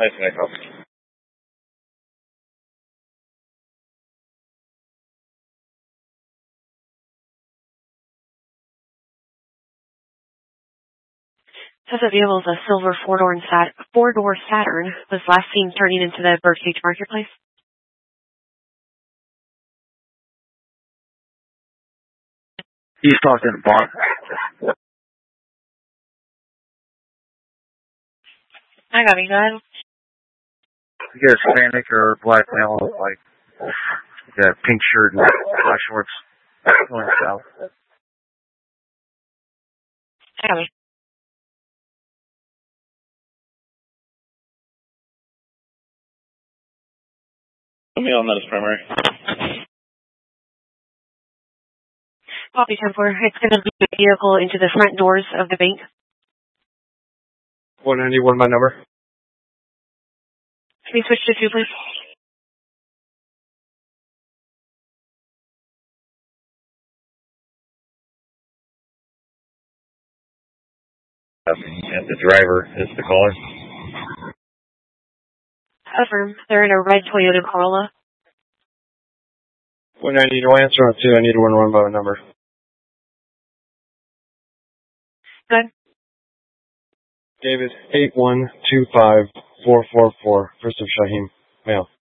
Nice to meet you. Says the vehicle is a silver four-door Saturn. Was last seen turning into the Birdcage Marketplace. He's talking to Bob. I got me, guys. You get Hispanic or black male, like, got pink shirt and black shorts, going south. I got me. Put me on that as primary. Copy 10-4. It's going to be a vehicle into the front doors of the bank. 191 my number. Can we switch to 2, please? And the driver is the caller. Affirm. They're in a red Toyota Corolla. 190, no answer on 2. I need 111 by my number. Good. David, 8125444, first of Shaheen, male.